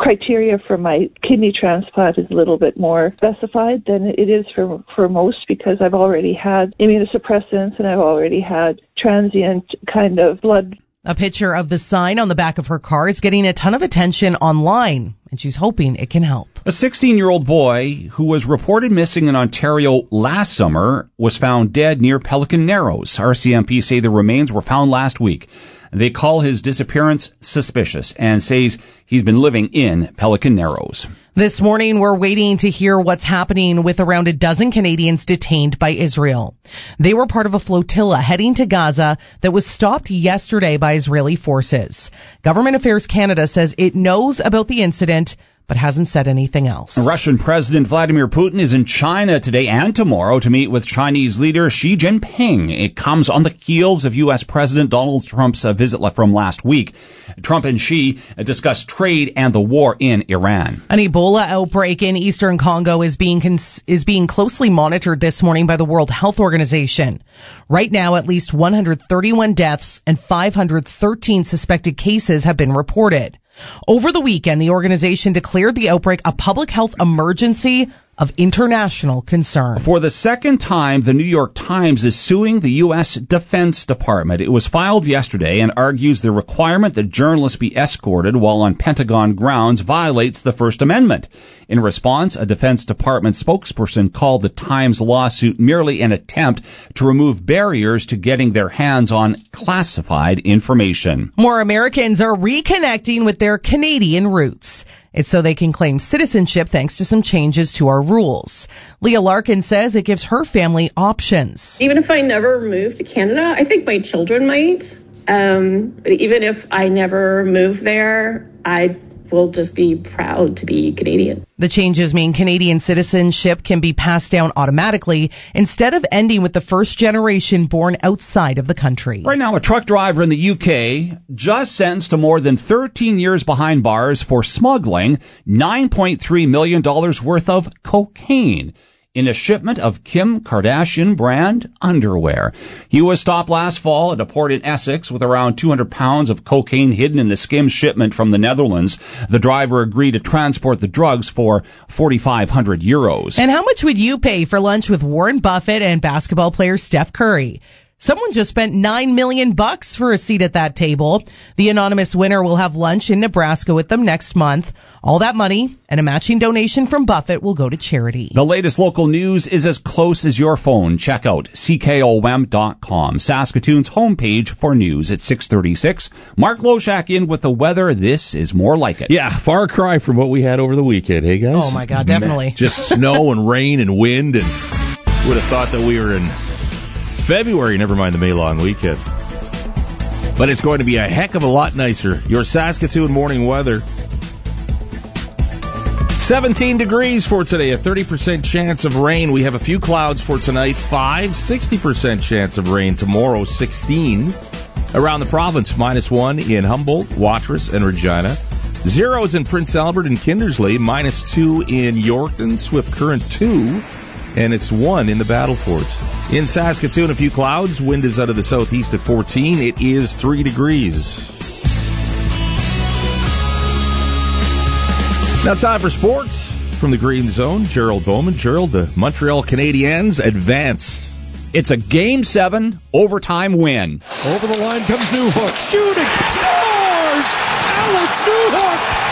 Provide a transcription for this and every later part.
criteria for my kidney transplant is a little bit more specified than it is for most, because I've already had immunosuppressants and I've already had transient kind of blood. A picture of the sign on the back of her car is getting a ton of attention online, and she's hoping it can help. A 16-year-old boy who was reported missing in Ontario last summer was found dead near Pelican Narrows. RCMP say the remains were found last week. They call his disappearance suspicious and says he's been living in Pelican Narrows. This morning, we're waiting to hear what's happening with around a dozen Canadians detained by Israel. They were part of a flotilla heading to Gaza that was stopped yesterday by Israeli forces. Government Affairs Canada says it knows about the incident, but hasn't said anything else. Russian President Vladimir Putin is in China today and tomorrow to meet with Chinese leader Xi Jinping. It comes on the heels of U.S. President Donald Trump's visit from last week. Trump and Xi discussed trade and the war in Iran. An Ebola outbreak in eastern Congo is being closely monitored this morning by the World Health Organization. Right now, at least 131 deaths and 513 suspected cases have been reported. Over the weekend, the organization declared the outbreak a public health emergency of international concern. For the second time, the New York Times is suing the U.S. Defense Department. It was filed yesterday and argues the requirement that journalists be escorted while on Pentagon grounds violates the First Amendment. In response, a Defense Department spokesperson called the Times lawsuit merely an attempt to remove barriers to getting their hands on classified information. More Americans are reconnecting with their Canadian roots. It's so they can claim citizenship thanks to some changes to our rules. Leah Larkin says it gives her family options. Even if I never move to Canada, I think my children might. But even if I never move there, I will just be proud to be Canadian. The changes mean Canadian citizenship can be passed down automatically instead of ending with the first generation born outside of the country. Right now, a truck driver in the UK just sentenced to more than 13 years behind bars for smuggling $9.3 million worth of cocaine in a shipment of Kim Kardashian brand underwear. He was stopped last fall at a port in Essex with around 200 pounds of cocaine hidden in the skim shipment from the Netherlands. The driver agreed to transport the drugs for €4,500. And how much would you pay for lunch with Warren Buffett and basketball player Steph Curry? Someone just spent $9 million for a seat at that table. The anonymous winner will have lunch in Nebraska with them next month. All that money and a matching donation from Buffett will go to charity. The latest local news is as close as your phone. Check out CKOM.com, Saskatoon's homepage for news at 6:36. Mark Loshak in with the weather. This is more like it. Yeah, far cry from what we had over the weekend, hey guys? Oh my God, definitely. Just snow and rain and wind, and would have thought that we were in February, never mind the May long weekend. But it's going to be a heck of a lot nicer. Your Saskatoon morning weather. 17 degrees for today, a 30% chance of rain. We have a few clouds for tonight, 60% chance of rain tomorrow, 16. Around the province, -1 in Humboldt, Watrous, and Regina. 0s in Prince Albert and Kindersley, -2 in Yorkton, Swift Current 2. And it's 1 in the Battlefords. In Saskatoon, a few clouds. Wind is out of the southeast at 14. It is 3 degrees. Now time for sports from the Green Zone. Gerald Bowman. Gerald, the Montreal Canadiens advance. It's a Game 7 overtime win. Over the line comes Newhook. Shooting. Scores! Alex Newhook!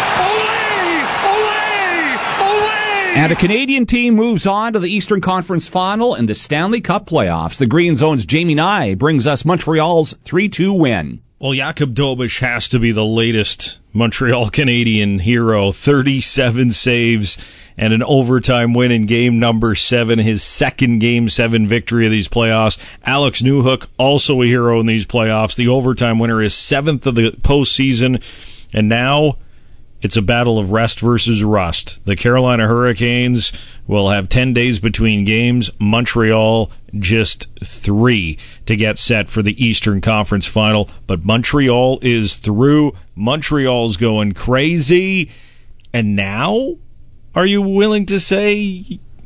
And a Canadian team moves on to the Eastern Conference Final and the Stanley Cup playoffs. The Green Zone's Jamie Nye brings us Montreal's 3-2 win. Well, Jakub Dobeš has to be the latest Montreal Canadian hero. 37 saves and an overtime win in game number 7, his second game 7 victory of these playoffs. Alex Newhook, also a hero in these playoffs. The overtime winner is 7th of the postseason, and now it's a battle of rest versus rust. The Carolina Hurricanes will have 10 days between games. Montreal just 3 to get set for the Eastern Conference Final. But Montreal is through. Montreal's going crazy. And now, are you willing to say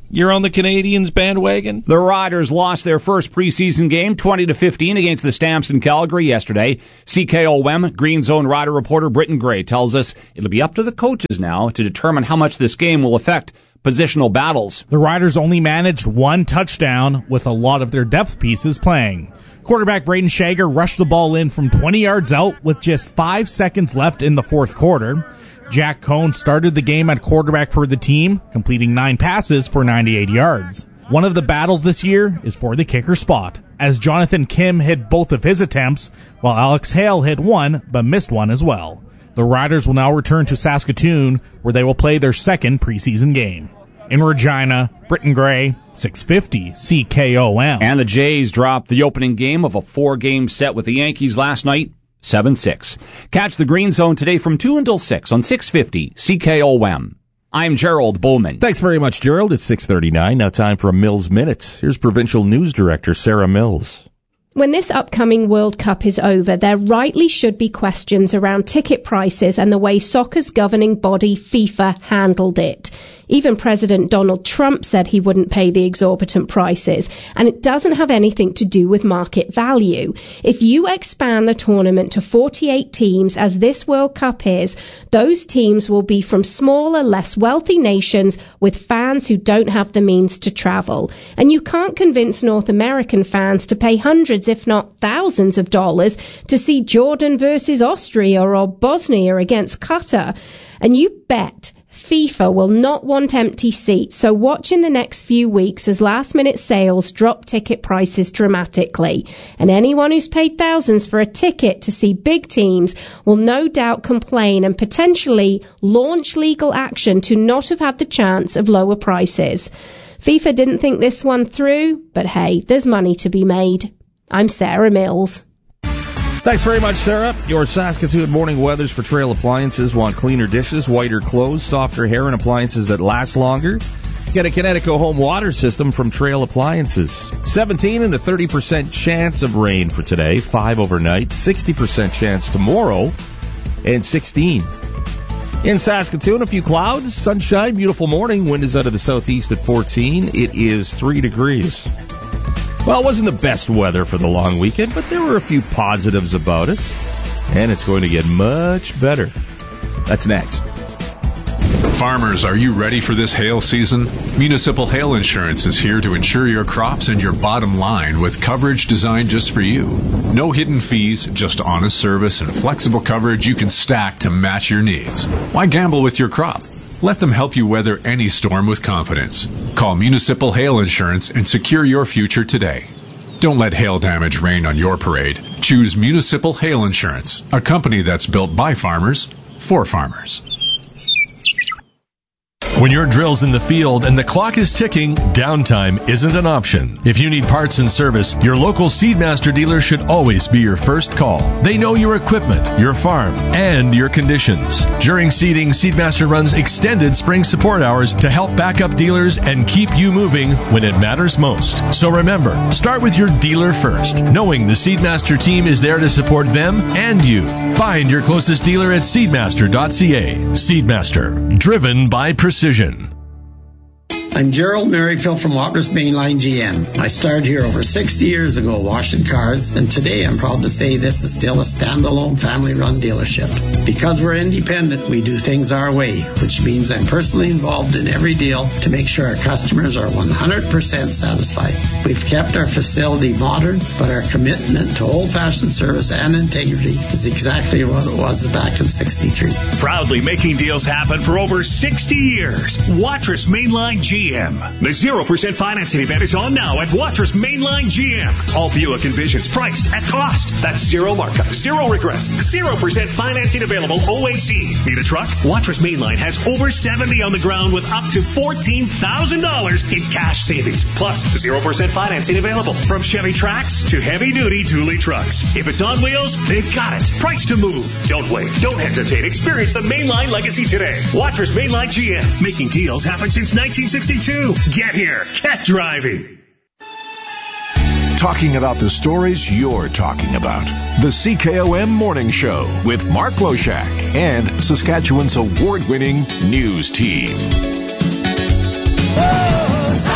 You're on the Canadiens bandwagon? The Riders lost their first preseason game 20-15 against the Stamps in Calgary yesterday. CKOM Green Zone Rider reporter Britton Gray tells us it'll be up to the coaches now to determine how much this game will affect positional battles. The Riders only managed one touchdown with a lot of their depth pieces playing. Quarterback Braden Shager rushed the ball in from 20 yards out with just 5 seconds left in the fourth quarter. Jack Cohn started the game at quarterback for the team, completing 9 passes for 98 yards. One of the battles this year is for the kicker spot, as Jonathan Kim hit both of his attempts, while Alex Hale hit one but missed one as well. The Riders will now return to Saskatoon, where they will play their second preseason game. In Regina, Britton Gray, 650 CKOM. And the Jays dropped the opening game of a 4-game set with the Yankees last night, 7-6. Catch the Green Zone today from 2 until 6 on 650 CKOM. I'm Gerald Bowman. Thanks very much, Gerald. It's 6:39. Now time for a Mills Minute. Here's Provincial News Director Sarah Mills. When this upcoming World Cup is over, there rightly should be questions around ticket prices and the way soccer's governing body, FIFA, handled it. Even President Donald Trump said he wouldn't pay the exorbitant prices, and it doesn't have anything to do with market value. If you expand the tournament to 48 teams, as this World Cup is, those teams will be from smaller, less wealthy nations with fans who don't have the means to travel. And you can't convince North American fans to pay hundreds, if not thousands of dollars to see Jordan versus Austria or Bosnia against Qatar. And you bet FIFA will not want empty seats, so watch in the next few weeks as last-minute sales drop ticket prices dramatically. And anyone who's paid thousands for a ticket to see big teams will no doubt complain and potentially launch legal action to not have had the chance of lower prices. FIFA didn't think this one through, but hey, there's money to be made. I'm Sarah Mills. Thanks very much, Sarah. Your Saskatoon morning weathers for Trail Appliances. Want cleaner dishes, whiter clothes, softer hair, and appliances that last longer? Get a Kinetico home water system from Trail Appliances. 17 and a 30% chance of rain for today, 5 overnight, 60% chance tomorrow, and 16. In Saskatoon, a few clouds, sunshine, beautiful morning. Wind is out of the southeast at 14. It is 3 degrees. Well, it wasn't the best weather for the long weekend, but there were a few positives about it, and it's going to get much better. That's next. Farmers, are you ready for this hail season? Municipal Hail Insurance is here to insure your crops and your bottom line with coverage designed just for you. No hidden fees, just honest service and flexible coverage you can stack to match your needs. Why gamble with your crop? Let them help you weather any storm with confidence. Call Municipal Hail Insurance and secure your future today. Don't let hail damage rain on your parade. Choose Municipal Hail Insurance, a company that's built by farmers, for farmers. When your drill's in the field and the clock is ticking, downtime isn't an option. If you need parts and service, your local Seedmaster dealer should always be your first call. They know your equipment, your farm, and your conditions. During seeding, Seedmaster runs extended spring support hours to help back up dealers and keep you moving when it matters most. So remember, start with your dealer first, knowing the Seedmaster team is there to support them and you. Find your closest dealer at seedmaster.ca. Seedmaster, driven by precision. I'm Gerald Merrifield from Watrous Mainline GM. I started here over 60 years ago washing cars, and today I'm proud to say this is still a standalone family-run dealership. Because we're independent, we do things our way, which means I'm personally involved in every deal to make sure our customers are 100% satisfied. We've kept our facility modern, but our commitment to old-fashioned service and integrity is exactly what it was back in '63. Proudly making deals happen for over 60 years. Watrous Mainline GM. The 0% financing event is on now at Watrous Mainline GM. All Buick Envisions priced at cost. That's zero markup, zero regrets, 0% financing available OAC. Need a truck? Watrous Mainline has over 70 on the ground with up to $14,000 in cash savings. Plus 0% financing available from Chevy Trax to heavy-duty dually trucks. If it's on wheels, they've got it. Price to move. Don't wait. Don't hesitate. Experience the Mainline legacy today. Watrous Mainline GM. Making deals happen since 1962. Get here. Get driving. Talking about the stories you're talking about. The CKOM Morning Show with Mark Loshak and Saskatchewan's award-winning news team.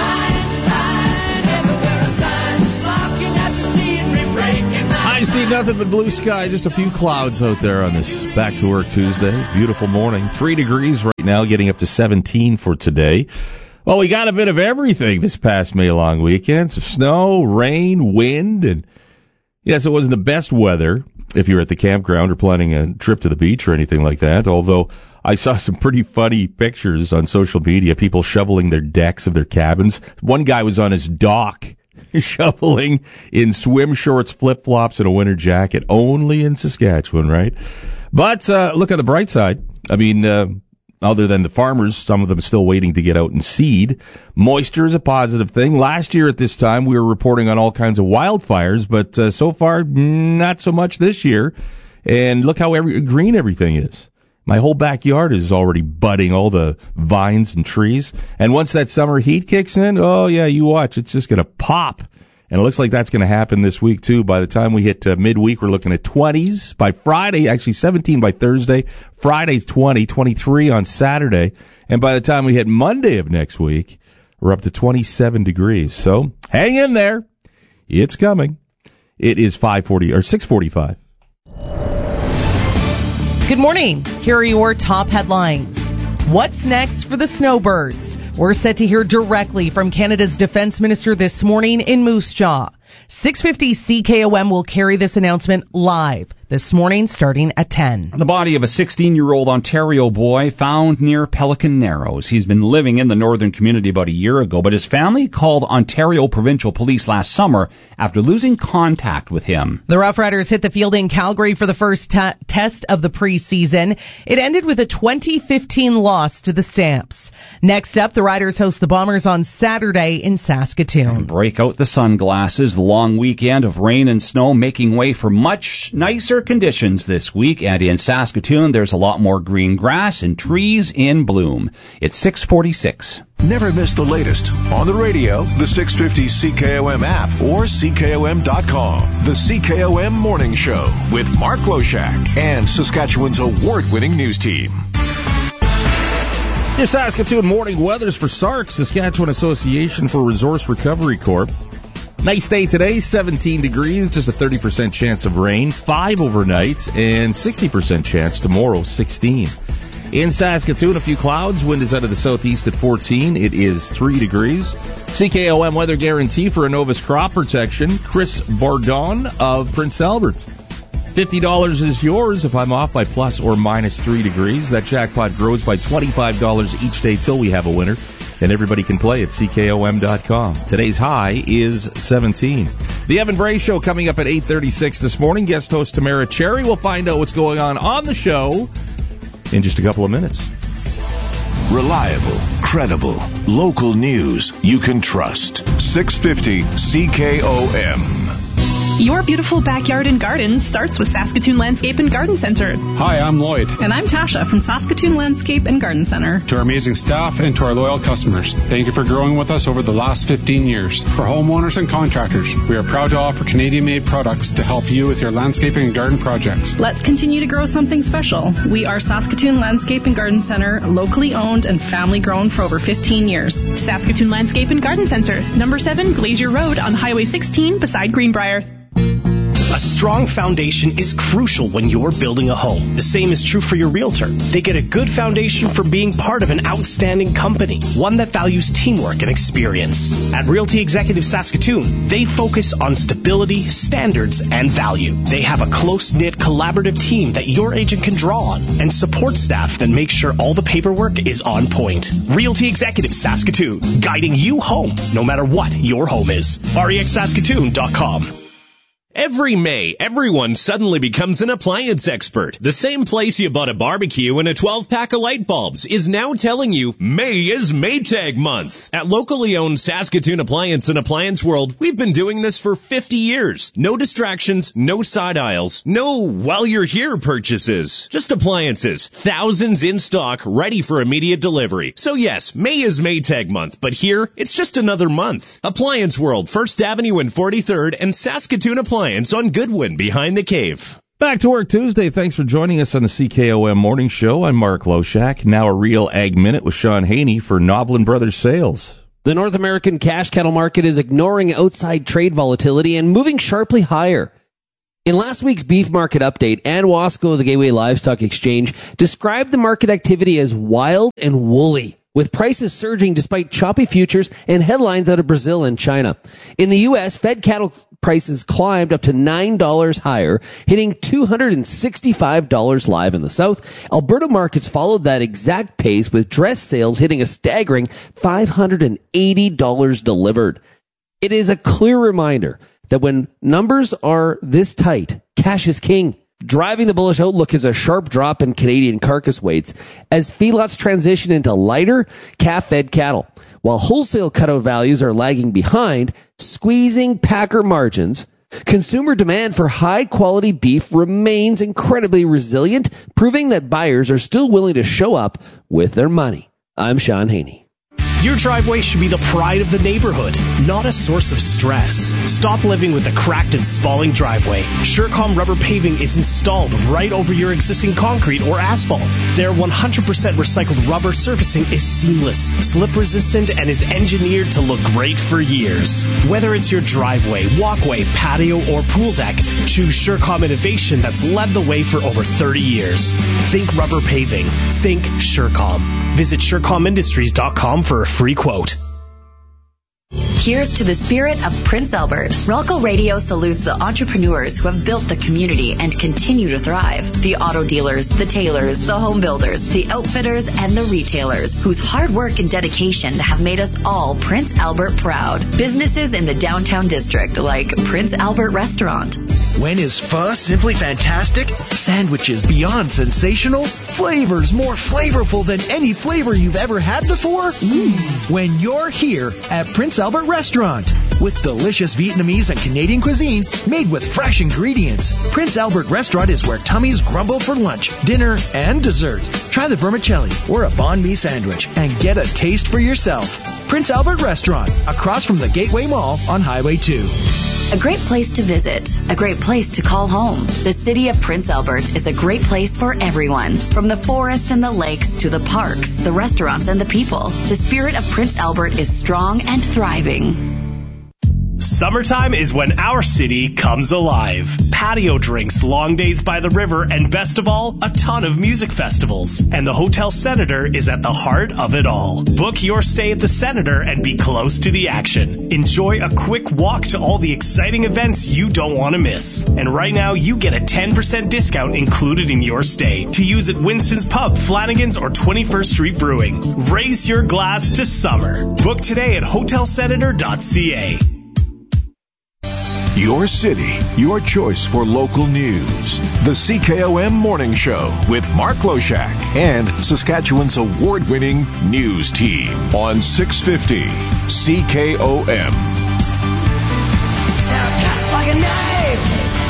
see nothing but blue sky, just a few clouds out there on this Back to Work Tuesday. Beautiful morning. 3 degrees right now, getting up to 17 for today. Well, we got a bit of everything this past May long weekend. So snow, rain, wind, and yes, it wasn't the best weather if you're at the campground or planning a trip to the beach or anything like that, although I saw some pretty funny pictures on social media, people shoveling their decks of their cabins. One guy was on his dock shoveling in swim shorts, flip-flops, and a winter jacket, only in Saskatchewan, right? But look at the bright side. I mean, other than the farmers, some of them still waiting to get out and seed. Moisture is a positive thing. Last year at this time, we were reporting on all kinds of wildfires, but so far, not so much this year. And look how green everything is. My whole backyard is already budding, all the vines and trees. And once that summer heat kicks in, oh yeah, you watch, it's just going to pop. And it looks like that's going to happen this week too. By the time we hit midweek, we're looking at 20s. By Friday, actually 17 by Thursday. Friday's 20, 23 on Saturday. And by the time we hit Monday of next week, we're up to 27 degrees. So hang in there. It's coming. It is 6:45. Good morning. Here are your top headlines. What's next for the snowbirds? We're set to hear directly from Canada's Defence Minister this morning in Moose Jaw. 650 CKOM will carry this announcement live this morning starting at 10. The body of a 16-year-old Ontario boy found near Pelican Narrows. He's been living in the northern community about a year ago, but his family called Ontario Provincial Police last summer after losing contact with him. The Rough Riders hit the field in Calgary for the first test of the preseason. It ended with a 20-15 loss to the Stamps. Next up, the Riders host the Bombers on Saturday in Saskatoon. Break out the sunglasses. The long weekend of rain and snow making way for much nicer conditions this week, and in Saskatoon there's a lot more green grass and trees in bloom. It's 6:46. Never miss the latest on the radio, the 650 CKOM app, or CKOM.com. The CKOM Morning Show with Mark Loshak and Saskatchewan's award-winning news team. Your Saskatoon morning weathers for SARC, Saskatchewan Association for Resource Recovery Corp. Nice day today, 17 degrees, just a 30% chance of rain, 5 overnight, and 60% chance tomorrow, 16. In Saskatoon, a few clouds, wind is out of the southeast at 14, it is 3 degrees. CKOM weather guarantee for Innovus Crop Protection, Chris Bordon of Prince Albert. $50 is yours if I'm off by plus or minus 3 degrees. That jackpot grows by $25 each day till we have a winner. And everybody can play at CKOM.com. Today's high is 17. The Evan Bray Show coming up at 8:36 this morning. Guest host Tamara Cherry. We'll find out what's going on the show in just a couple of minutes. Reliable, credible, local news you can trust. 650 CKOM. Your beautiful backyard and garden starts with Saskatoon Landscape and Garden Center. Hi, I'm Lloyd. And I'm Tasha from Saskatoon Landscape and Garden Center. To our amazing staff and to our loyal customers, thank you for growing with us over the last 15 years. For homeowners and contractors, we are proud to offer Canadian-made products to help you with your landscaping and garden projects. Let's continue to grow something special. We are Saskatoon Landscape and Garden Center, locally owned and family grown for over 15 years. Saskatoon Landscape and Garden Center, number 7 Glacier Road on Highway 16 beside Greenbrier. A strong foundation is crucial when you're building a home. The same is true for your realtor. They get a good foundation from being part of an outstanding company, one that values teamwork and experience. At Realty Executive Saskatoon, they focus on stability, standards, and value. They have a close-knit, collaborative team that your agent can draw on and support staff that make sure all the paperwork is on point. Realty Executive Saskatoon, guiding you home, no matter what your home is. REXSaskatoon.com. Every May, everyone suddenly becomes an appliance expert. The same place you bought a barbecue and a 12-pack of light bulbs is now telling you May is Maytag month. At locally owned Saskatoon Appliance and Appliance World, we've been doing this for 50 years. No distractions, no side aisles, no while you're here purchases. Just appliances, thousands in stock, ready for immediate delivery. So yes, May is Maytag month, but here, it's just another month. Appliance World, 1st Avenue and 43rd, and Saskatoon Appliance on Goodwin behind the cave. Back to work Tuesday. Thanks for joining us on the CKOM Morning Show. I'm Mark Loshak. Now a real Ag Minute with Sean Haney for Novlin Brothers Sales. The North American cash cattle market is ignoring outside trade volatility and moving sharply higher. In last week's beef market update, Ann Wasco of the Gateway Livestock Exchange described the market activity as wild and woolly, with prices surging despite choppy futures and headlines out of Brazil and China. In the U.S., fed cattle prices climbed up to $9 higher, hitting $265 live in the South. Alberta markets followed that exact pace, with dress sales hitting a staggering $580 delivered. It is a clear reminder that when numbers are this tight, cash is king. Driving the bullish outlook is a sharp drop in Canadian carcass weights as feedlots transition into lighter calf-fed cattle, while wholesale cutout values are lagging behind, squeezing packer margins. Consumer demand for high-quality beef remains incredibly resilient, proving that buyers are still willing to show up with their money. I'm Sean Haney. Your driveway should be the pride of the neighborhood, not a source of stress. Stop living with a cracked and spalling driveway. Surecom rubber paving is installed right over your existing concrete or asphalt. Their 100% recycled rubber surfacing is seamless, slip resistant, and is engineered to look great for years. Whether it's your driveway, walkway, patio, or pool deck, choose Surecom innovation that's led the way for over 30 years. Think rubber paving. Think Surecom. Visit SurecomIndustries.com for a free quote. Here's to the spirit of Prince Albert. Ralco Radio salutes the entrepreneurs who have built the community and continue to thrive. The auto dealers, the tailors, the home builders, the outfitters, and the retailers whose hard work and dedication have made us all Prince Albert proud. Businesses in the downtown district like Prince Albert Restaurant. When is pho simply fantastic? Sandwiches beyond sensational? Flavors more flavorful than any flavor you've ever had before? When you're here at Prince Albert Restaurant. With delicious Vietnamese and Canadian cuisine made with fresh ingredients. Prince Albert Restaurant is where tummies grumble for lunch, dinner, and dessert. Try the vermicelli or a banh mi sandwich and get a taste for yourself. Prince Albert Restaurant, across from the Gateway Mall on Highway 2. A great place to visit, a great place to call home. The city of Prince Albert is a great place for everyone. From the forests and the lakes to the parks, the restaurants, and the people, the spirit of Prince Albert is strong and thriving. Summertime is when our city comes alive. Patio drinks, long days by the river, and best of all, a ton of music festivals. And the Hotel Senator is at the heart of it all. Book your stay at the Senator and be close to the action. Enjoy a quick walk to all the exciting events you don't want to miss. And right now, you get a 10% discount included in your stay to use at Winston's Pub, Flanagan's, or 21st Street Brewing. Raise your glass to summer. Book today at hotelsenator.ca. Your city, your choice for local news. The CKOM Morning Show with Mark Loshak and Saskatchewan's award-winning news team on 650 CKOM. Now it cuts like a knife,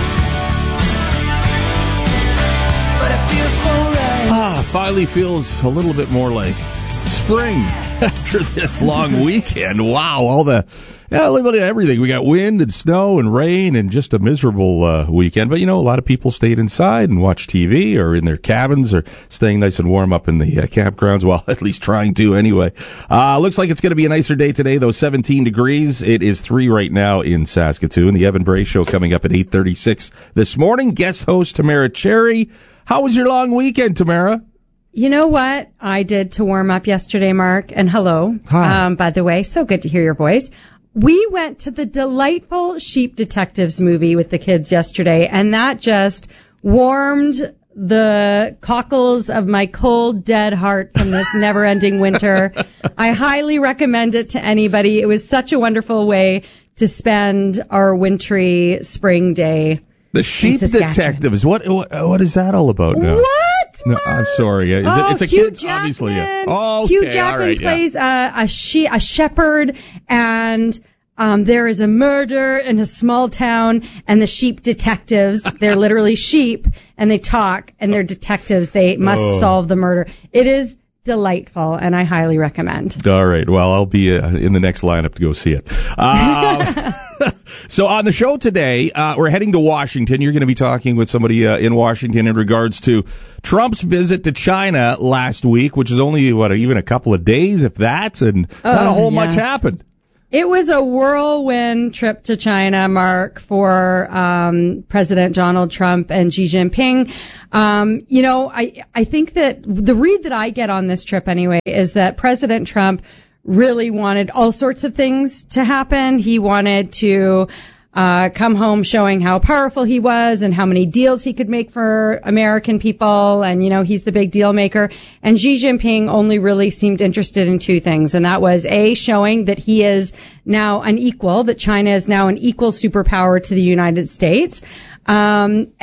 but it feels so right. Finally feels a little bit more like spring after this long weekend. Wow, all the everything. We got wind and snow and rain and just a miserable weekend. But, a lot of people stayed inside and watched TV or in their cabins or staying nice and warm up in the campgrounds. Well, at least trying to anyway. Looks like it's going to be a nicer day today, though. 17 degrees. It is 3 right now in Saskatoon. The Evan Bray Show coming up at 8:36 this morning. Guest host Tamara Cherry. How was your long weekend, Tamara? You know what I did to warm up yesterday, Mark? And hello. Hi. By the way, so good to hear your voice. We went to the delightful Sheep Detectives movie with the kids yesterday, and that just warmed the cockles of my cold, dead heart from this never-ending winter. I highly recommend it to anybody. It was such a wonderful way to spend our wintry spring day. The Sheep Detectives. What is that all about now? What? No, I'm sorry. It's a Hugh kid, Jackman. obviously. Oh, okay. Hugh Jackman plays a shepherd, and there is a murder in a small town, and the Sheep Detectives, they're literally sheep, and they talk, and they're detectives. They must solve the murder. It is delightful, and I highly recommend. All right. Well, I'll be in the next lineup to go see it. So on the show today, we're heading to Washington. You're going to be talking with somebody in Washington in regards to Trump's visit to China last week, which is only, even a couple of days, if that, and not a whole much happened. It was a whirlwind trip to China, Mark, for President Donald Trump and Xi Jinping. I think that the read that I get on this trip anyway is that President Trump really wanted all sorts of things to happen. He wanted to come home showing how powerful he was and how many deals he could make for American people. And, he's the big deal maker. And Xi Jinping only really seemed interested in two things. And that was showing that he is now an equal, that China is now an equal superpower to the United States. And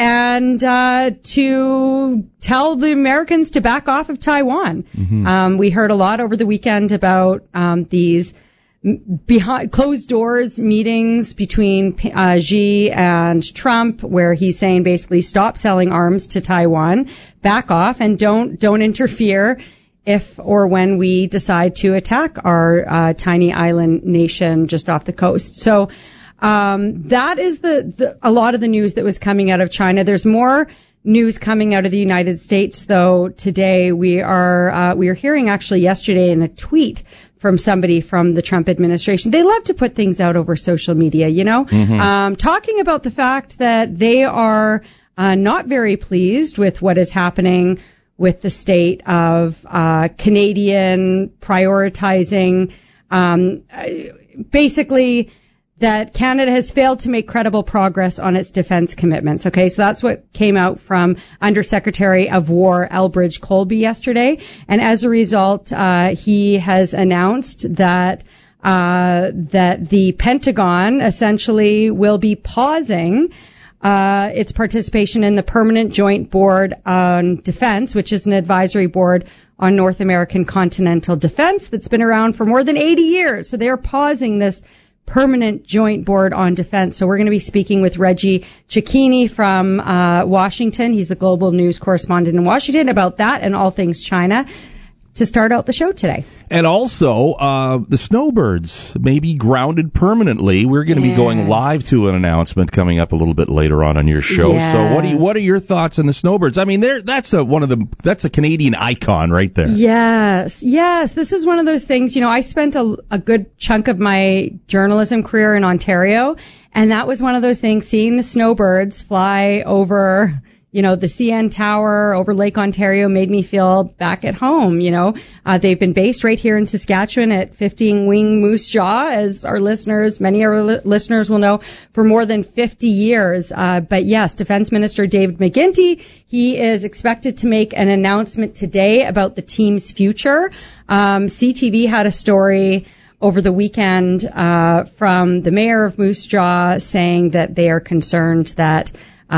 to tell the Americans to back off of Taiwan. Mm-hmm. We heard a lot over the weekend about, these behind closed doors meetings between Xi and Trump, where he's saying basically stop selling arms to Taiwan, back off, and don't interfere if or when we decide to attack our tiny island nation just off the coast. So that is a lot of the news that was coming out of China. There's more news coming out of the United States, though. Today we are hearing actually yesterday in a tweet from somebody from the Trump administration. They love to put things out over social media, mm-hmm. Talking about the fact that they are not very pleased with what is happening with the state of Canadian prioritizing, basically that Canada has failed to make credible progress on its defense commitments. Okay, so that's what came out from Undersecretary of War Elbridge Colby yesterday. And as a result, he has announced that the Pentagon essentially will be pausing its participation in the Permanent Joint Board on Defense, which is an advisory board on North American continental defense that's been around for more than 80 years. So they are pausing this Permanent Joint Board on Defense. So we're going to be speaking with Reggie Cecchini from Washington. He's the global news correspondent in Washington about that and all things China to start out the show today. And also, the snowbirds may be grounded permanently. We're going to be going live to an announcement coming up a little bit later on your show. Yes. So what are your thoughts on the snowbirds? I mean, that's a Canadian icon right there. Yes. This is one of those things, I spent a good chunk of my journalism career in Ontario, and that was one of those things, seeing the snowbirds fly over the CN Tower over Lake Ontario made me feel back at home. They've been based right here in Saskatchewan at 15 Wing Moose Jaw, as many of our listeners will know, for more than 50 years. But yes, Defense Minister David McGuinty, he is expected to make an announcement today about the team's future. CTV had a story over the weekend from the mayor of Moose Jaw saying that they are concerned that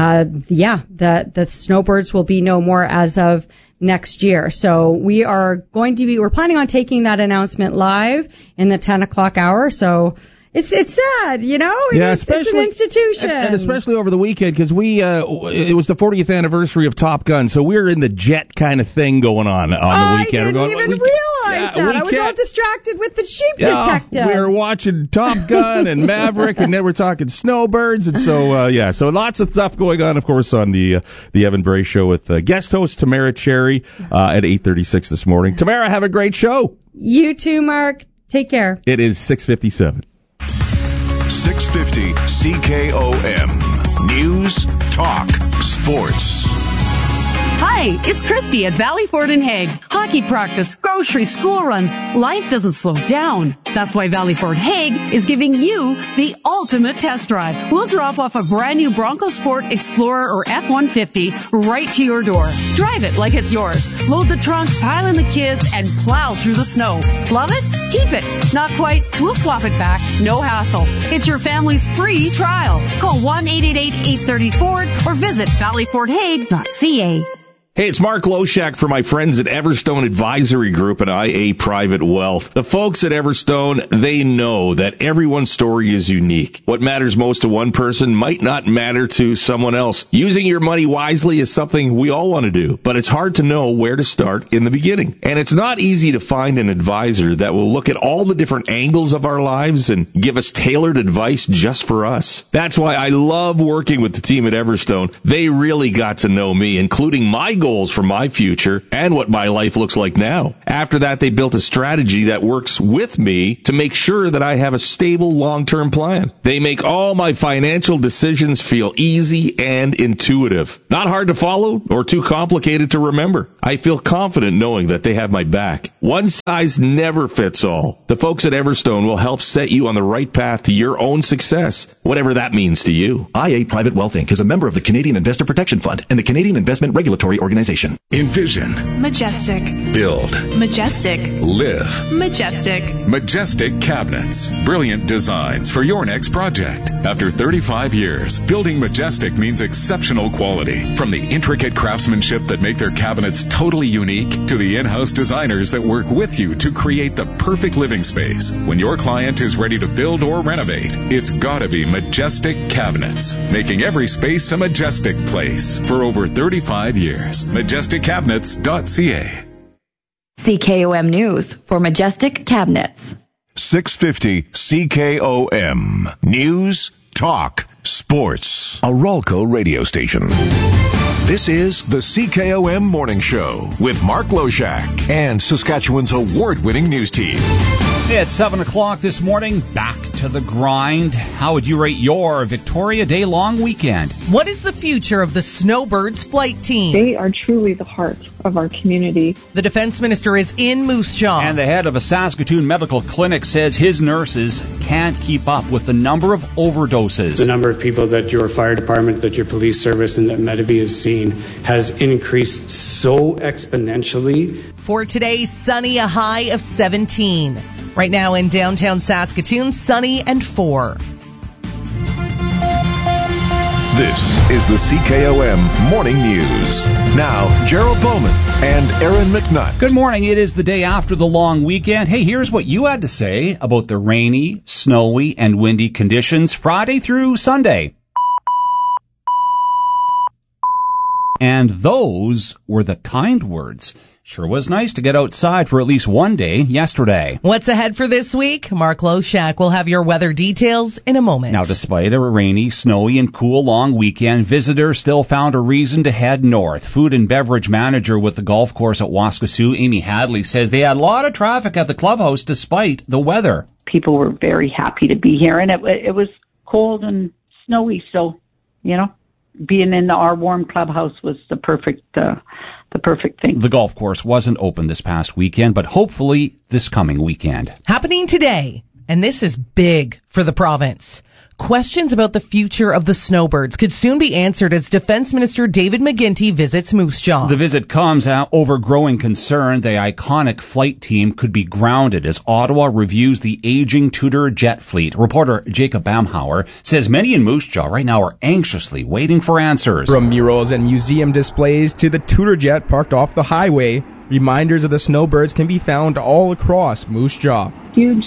the snowbirds will be no more as of next year. So we're planning on taking that announcement live in the 10 o'clock hour. So it's sad, it's an institution. And especially over the weekend, because it was the 40th anniversary of Top Gun, so we're in the jet kind of thing going on the weekend. I didn't even realize that. I was all distracted with the sheep detectives. We were watching Top Gun and Maverick, and then we're talking snowbirds, and so lots of stuff going on, of course, on the Evan Bray Show with guest host Tamara Cherry at 8:36 this morning. Tamara, have a great show. You too, Mark. Take care. It is 6:57. 650 CKOM. News, talk, sports. Hi, it's Christy at Valley Ford in Hague. Hockey practice, groceries, school runs. Life doesn't slow down. That's why Valley Ford Hague is giving you the ultimate test drive. We'll drop off a brand new Bronco Sport, Explorer, or F-150 right to your door. Drive it like it's yours. Load the trunk, pile in the kids, and plow through the snow. Love it? Keep it. Not quite? We'll swap it back. No hassle. It's your family's free trial. Call 1-888-830-FORD or visit valleyfordhague.ca. Hey, it's Mark Loshak for my friends at Everstone Advisory Group and IA Private Wealth. The folks at Everstone, they know that everyone's story is unique. What matters most to one person might not matter to someone else. Using your money wisely is something we all want to do, but it's hard to know where to start in the beginning. And it's not easy to find an advisor that will look at all the different angles of our lives and give us tailored advice just for us. That's why I love working with the team at Everstone. They really got to know me, including my goals for my future and what my life looks like now. After that, they built a strategy that works with me to make sure that I have a stable long-term plan. They make all my financial decisions feel easy and intuitive. Not hard to follow or too complicated to remember. I feel confident knowing that they have my back. One size never fits all. The folks at Everstone will help set you on the right path to your own success, whatever that means to you. IA Private Wealth Inc. is a member of the Canadian Investor Protection Fund and the Canadian Investment Regulatory Organization. Envision. Majestic. Build. Majestic. Live. Majestic. Majestic Cabinets. Brilliant designs for your next project. After 35 years, building Majestic means exceptional quality. From the intricate craftsmanship that make their cabinets totally unique to the in-house designers that work with you to create the perfect living space. When your client is ready to build or renovate, it's gotta be Majestic Cabinets, making every space a majestic place for over 35 years. MajesticCabinets.ca. CKOM News for Majestic Cabinets. 650 CKOM. News, talk, sports. A Ralco radio station. This is the CKOM Morning Show with Mark Loshak and Saskatchewan's award-winning news team. It's 7 o'clock this morning. Back to the grind. How would you rate your Victoria Day long weekend? What is the future of the Snowbirds flight team? They are truly the heart of our community. The defense minister is in Moose Jaw. And the head of a Saskatoon medical clinic says his nurses can't keep up with the number of overdoses. The number of people that your fire department, that your police service, and that Medivie has seen has increased so exponentially. For today, sunny, a high of 17. Right now in downtown Saskatoon, sunny and 4. This is the CKOM Morning News. Now, Gerald Bowman and Aaron McNutt. Good morning. It is the day after the long weekend. Hey, here's what you had to say about the rainy, snowy, and windy conditions Friday through Sunday. And those were the kind words. Sure was nice to get outside for at least one day yesterday. What's ahead for this week? Mark Loshak will have your weather details in a moment. Now, despite a rainy, snowy, and cool long weekend, visitors still found a reason to head north. Food and beverage manager with the golf course at Waskesiu, Amy Hadley, says they had a lot of traffic at the clubhouse despite the weather. People were very happy to be here, and it was cold and snowy, so, you know, being in our warm clubhouse was the perfect thing. The golf course wasn't open this past weekend, but hopefully this coming weekend. Happening today, and this is big for the province. Questions about the future of the Snowbirds could soon be answered as Defense Minister David McGuinty visits Moose Jaw. The visit comes over growing concern the iconic flight team could be grounded as Ottawa reviews the aging Tudor jet fleet. Reporter Jacob Bamhauer says many in Moose Jaw right now are anxiously waiting for answers. From murals and museum displays to the Tudor jet parked off the highway, reminders of the Snowbirds can be found all across Moose Jaw. Huge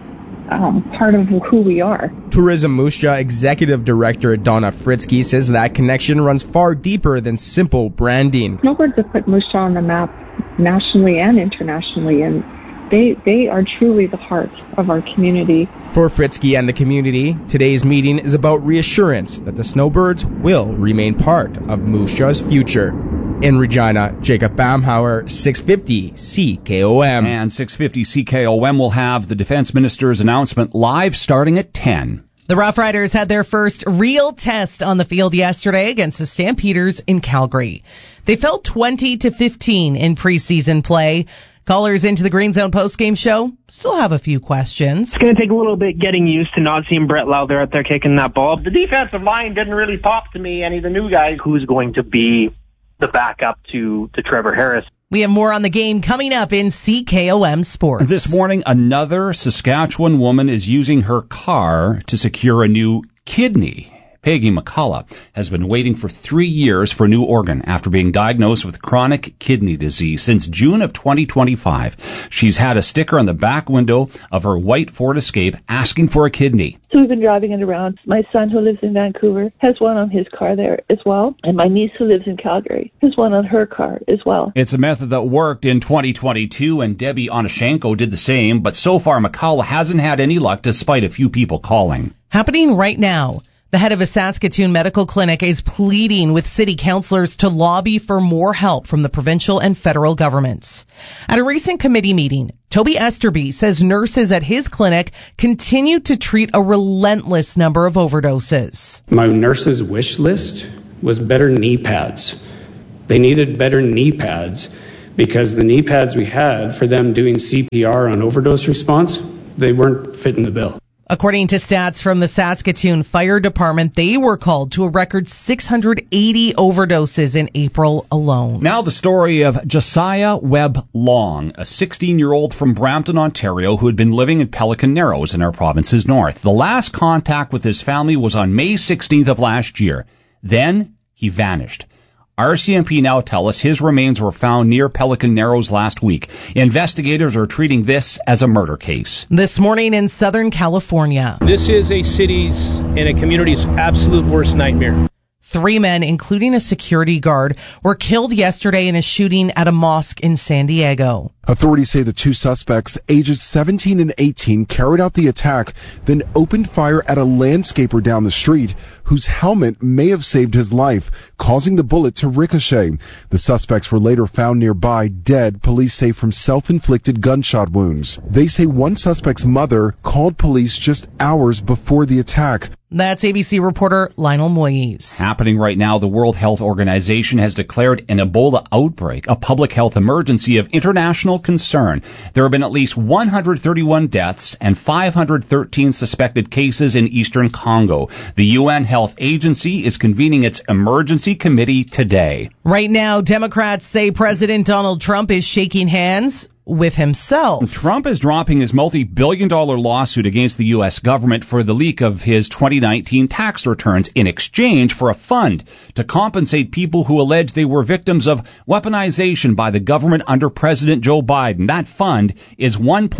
part of who we are. Tourism Moose Jaw Executive Director Donna Fritzky says that connection runs far deeper than simple branding. Snowbirds have put Moose Jaw on the map nationally and internationally, and they are truly the heart of our community. For Fritzky and the community, today's meeting is about reassurance that the Snowbirds will remain part of Moose Jaw's future. In Regina, Jacob Bamhauer, 650 CKOM. And 650 CKOM will have the Defense Minister's announcement live starting at 10. The Rough Riders had their first real test on the field yesterday against the Stampeders in Calgary. They fell 20-15 in preseason play. Callers into the Green Zone postgame show still have a few questions. It's going to take a little bit getting used to not seeing Brett Lowther out there kicking that ball. The defensive line didn't really pop to me, any of the new guys. Who's going to be the backup to Trevor Harris? We have more on the game coming up in CKOM Sports. This morning, another Saskatchewan woman is using her car to secure a new kidney. Peggy McCullough has been waiting for 3 years for a new organ after being diagnosed with chronic kidney disease since June of 2025. She's had a sticker on the back window of her white Ford Escape asking for a kidney. So we've been driving it around. My son, who lives in Vancouver, has one on his car there as well. And my niece, who lives in Calgary, has one on her car as well. It's a method that worked in 2022, and Debbie Onoshenko did the same. But so far, McCullough hasn't had any luck despite a few people calling. Happening right now. The head of a Saskatoon medical clinic is pleading with city councillors to lobby for more help from the provincial and federal governments. At a recent committee meeting, Toby Esterby says nurses at his clinic continue to treat a relentless number of overdoses. My nurses' wish list was better knee pads. They needed better knee pads because the knee pads we had for them doing CPR on overdose response, they weren't fitting the bill. According to stats from the Saskatoon Fire Department, they were called to a record 680 overdoses in April alone. Now the story of Josiah Webb Long, a 16-year-old from Brampton, Ontario, who had been living in Pelican Narrows in our province's north. The last contact with his family was on May 16th of last year. Then he vanished. RCMP now tell us his remains were found near Pelican Narrows last week. Investigators are treating this as a murder case. This morning in Southern California. This is a city's and a community's absolute worst nightmare. 3 men, including a security guard, were killed yesterday in a shooting at a mosque in San Diego. Authorities say the 2 suspects, ages 17 and 18, carried out the attack, then opened fire at a landscaper down the street, whose helmet may have saved his life, causing the bullet to ricochet. The suspects were later found nearby, dead, police say, from self-inflicted gunshot wounds. They say one suspect's mother called police just hours before the attack. That's ABC reporter Lionel Moyes. Happening right now, the World Health Organization has declared an Ebola outbreak a public health emergency of international concern. There have been at least 131 deaths and 513 suspected cases in eastern Congo. The UN Health Agency is convening its emergency committee today. Right now, Democrats say President Donald Trump is shaking hands with himself. Trump is dropping his multi-billion-dollar lawsuit against the U.S. government for the leak of his 2019 tax returns in exchange for a fund to compensate people who allege they were victims of weaponization by the government under President Joe Biden. That fund is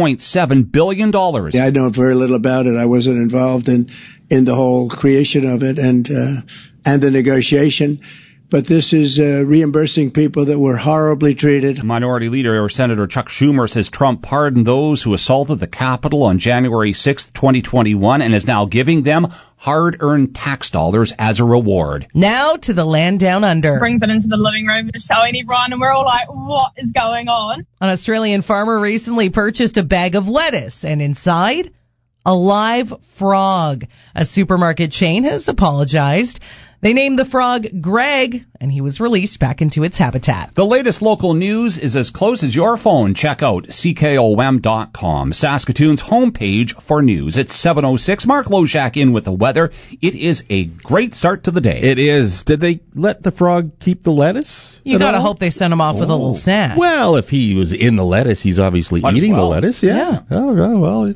$1.7 billion. Yeah, I know very little about it. I wasn't involved in the whole creation of it and the negotiation. But this is reimbursing people that were horribly treated. Minority Leader Senator Chuck Schumer says Trump pardoned those who assaulted the Capitol on January 6, 2021, and is now giving them hard-earned tax dollars as a reward. Now to the land down under. Brings it into the living room and showing everyone, and we're all like, what is going on? An Australian farmer recently purchased a bag of lettuce, and inside, a live frog. A supermarket chain has apologized. They named the frog Greg, and he was released back into its habitat. The latest local news is as close as your phone. Check out CKOM.com, Saskatoon's homepage for news. It's 7:06. Mark Loshak in with the weather. It is a great start to the day. It is. Did they let the frog keep the lettuce? You gotta hope they sent him off with a little snack. Well, if he was in the lettuce, he's obviously eating the lettuce. Yeah. Oh, well.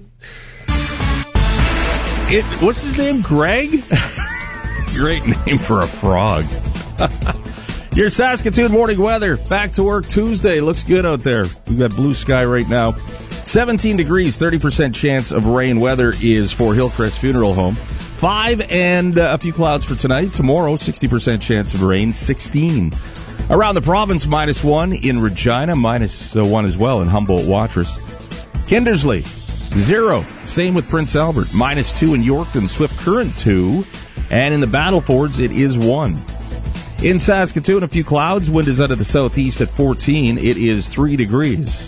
What's his name? Greg? Great name for a frog. Your Saskatoon morning weather. Back to work Tuesday. Looks good out there. We've got blue sky right now. 17 degrees, 30% chance of rain. Weather is for Hillcrest Funeral Home. 5 and a few clouds for tonight. Tomorrow, 60% chance of rain. 16. Around the province, -1 in Regina, -1 as well in Humboldt-Watrous. Kindersley, 0. Same with Prince Albert. -2 in Yorkton. Swift Current, 2. And in the Battlefords, it is 1. In Saskatoon, a few clouds. Wind is out of the southeast at 14. It is 3 degrees.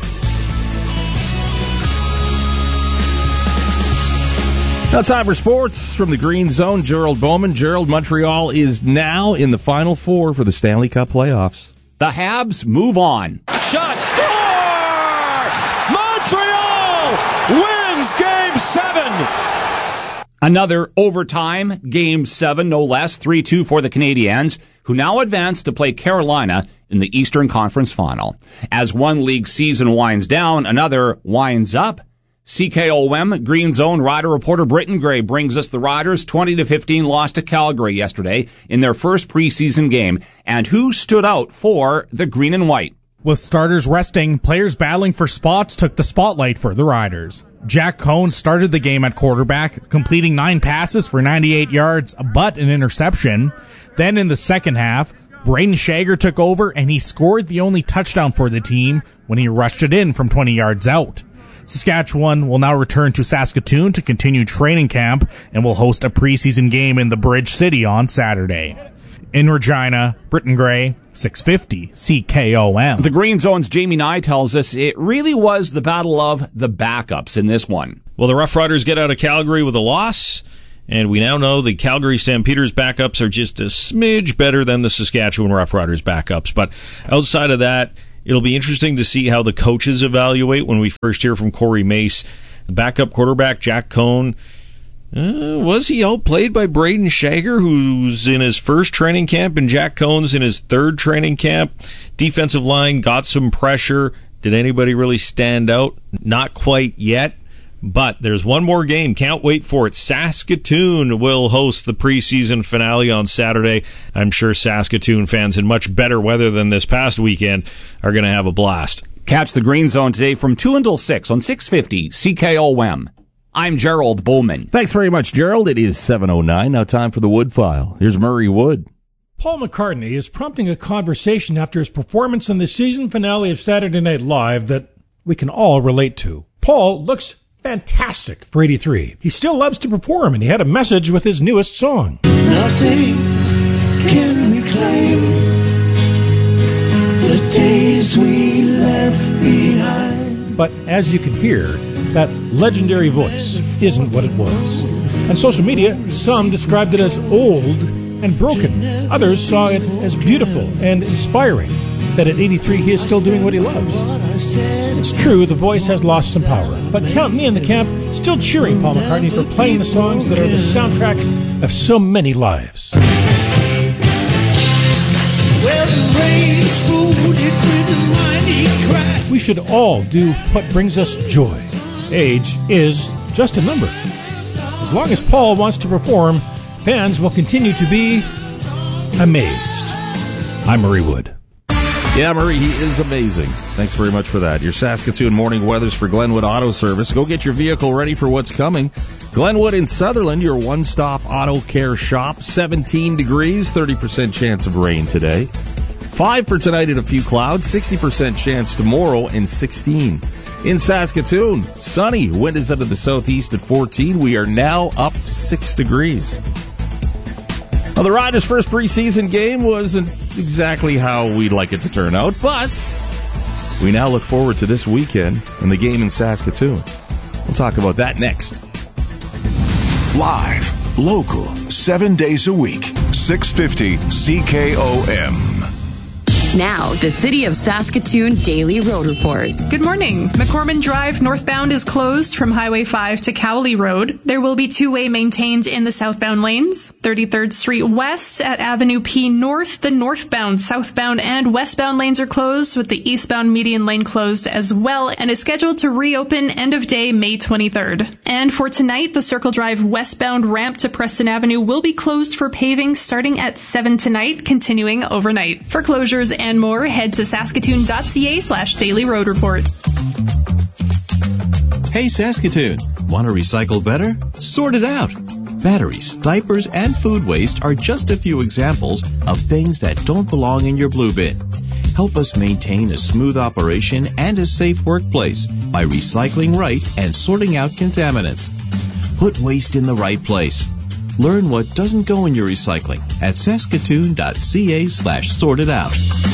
Now time for sports from the Green Zone. Gerald Bowman. Gerald, Montreal is now in the Final Four for the Stanley Cup playoffs. The Habs move on. Shot, score! Montreal wins Game 7! Another overtime, Game 7, no less, 3-2 for the Canadiens, who now advance to play Carolina in the Eastern Conference Final. As one league season winds down, another winds up. CKOM Green Zone Rider reporter Britton Gray brings us the Riders' 20-15 loss to Calgary yesterday in their first preseason game. And who stood out for the Green and White? With starters resting, players battling for spots took the spotlight for the Riders. Jack Cohn started the game at quarterback, completing 9 passes for 98 yards, but an interception. Then in the second half, Braden Shager took over and he scored the only touchdown for the team when he rushed it in from 20 yards out. Saskatchewan will now return to Saskatoon to continue training camp and will host a preseason game in the Bridge City on Saturday. In Regina, Britton Gray, 650 CKOM. The Green Zone's Jamie Nye tells us it really was the battle of the backups in this one. Well, the Rough Riders get out of Calgary with a loss, and we now know the Calgary Stampeders backups are just a smidge better than the Saskatchewan Rough Riders backups. But outside of that, it'll be interesting to see how the coaches evaluate when we first hear from Corey Mace. The backup quarterback, Jack Cohn, was he outplayed by Braden Shager, who's in his first training camp, and Jack Cohn's in his third training camp? Defensive line got some pressure. Did anybody really stand out? Not quite yet. But there's one more game. Can't wait for it. Saskatoon will host the preseason finale on Saturday. I'm sure Saskatoon fans in much better weather than this past weekend are going to have a blast. Catch the Green Zone today from 2 until 6 on 650 CKOM. I'm Gerald Bowman. Thanks very much, Gerald. It is 7:09. Now time for the Wood File. Here's Murray Wood. Paul McCartney is prompting a conversation after his performance in the season finale of Saturday Night Live that we can all relate to. Paul looks fantastic for 83. He still loves to perform, and he had a message with his newest song. Nothing can reclaim the days we left behind. But as you can hear, that legendary voice isn't what it was. On social media, some described it as old and broken. Others saw it as beautiful and inspiring, that at 83 he is still doing what he loves. It's true, the voice has lost some power, but count me in the camp still cheering Paul McCartney for playing the songs that are the soundtrack of so many lives. We should all do what brings us joy. Age is just a number. As long as Paul wants to perform, fans will continue to be amazed. I'm Murray Wood. Yeah, Murray, he is amazing. Thanks very much for that. Your Saskatoon morning weathers for Glenwood Auto Service. Go get your vehicle ready for what's coming. Glenwood in Sutherland, your one-stop auto care shop. 17 degrees, 30% chance of rain today. 5 for tonight and a few clouds, 60% chance tomorrow, and 16. In Saskatoon, sunny. Wind is out of the southeast at 14. We are now up to 6 degrees. Well, the Riders' first preseason game wasn't exactly how we'd like it to turn out, but we now look forward to this weekend and the game in Saskatoon. We'll talk about that next. Live, local, 7 days a week, 650 CKOM. Now, the City of Saskatoon Daily Road Report. Good morning. McCormick Drive northbound is closed from Highway 5 to Cowley Road. There will be two-way maintained in the southbound lanes. 33rd Street West at Avenue P North. The northbound, southbound, and westbound lanes are closed, with the eastbound median lane closed as well, and is scheduled to reopen end of day May 23rd. And for tonight, the Circle Drive westbound ramp to Preston Avenue will be closed for paving starting at 7 tonight, continuing overnight. For closures and more, head to saskatoon.ca/daily road report. Hey Saskatoon, want to recycle better? Sort it out. Batteries, diapers, and food waste are just a few examples of things that don't belong in your blue bin. Help us maintain a smooth operation and a safe workplace by recycling right and sorting out contaminants. Put waste in the right place. Learn what doesn't go in your recycling at saskatoon.ca/sortitout.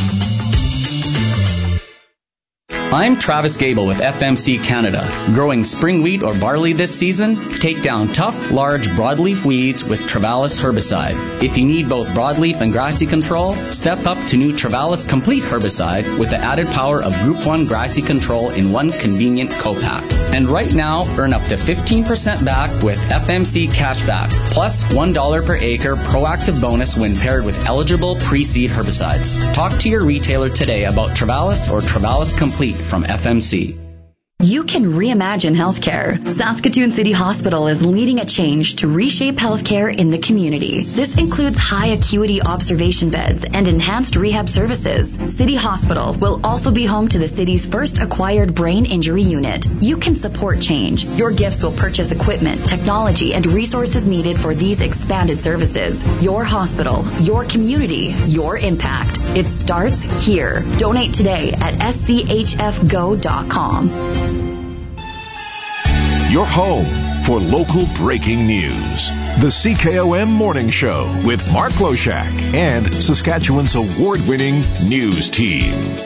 I'm Travis Gable with FMC Canada. Growing spring wheat or barley this season? Take down tough, large broadleaf weeds with Travalis herbicide. If you need both broadleaf and grassy control, step up to new Travalis Complete herbicide with the added power of Group 1 grassy control in one convenient co-pack. And right now, earn up to 15% back with FMC Cashback, plus $1 per acre proactive bonus when paired with eligible pre-seed herbicides. Talk to your retailer today about Travalis or Travalis Complete from FMC. You can reimagine healthcare. Saskatoon City Hospital is leading a change to reshape healthcare in the community. This includes high acuity observation beds and enhanced rehab services. City Hospital will also be home to the city's first acquired brain injury unit. You can support change. Your gifts will purchase equipment, technology, and resources needed for these expanded services. Your hospital, your community, your impact. It starts here. Donate today at schfgo.com. your home for local breaking news. The CKOM Morning Show with Mark Loshak and Saskatchewan's award-winning news team.